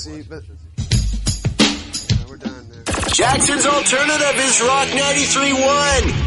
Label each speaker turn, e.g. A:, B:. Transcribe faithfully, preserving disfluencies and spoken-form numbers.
A: see, but no, we're done, man.
B: Jackson's alternative is Rock ninety-three point one.